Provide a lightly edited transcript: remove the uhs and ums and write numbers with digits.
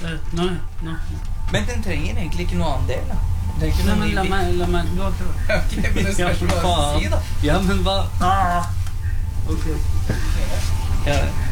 Nå. Men den trenger egentlig ikke noe annen del, da. Det er ikke Nei, noe men la meg nå prøve. Ok, men det spørs hva du si, da. Ja, men hva? Ok. Ja,